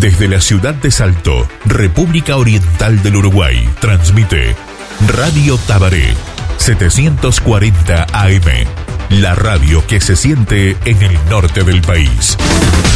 Desde la ciudad de Salto, República Oriental del Uruguay, transmite Radio Tabaré, 740 AM, la radio que se siente en el norte del país.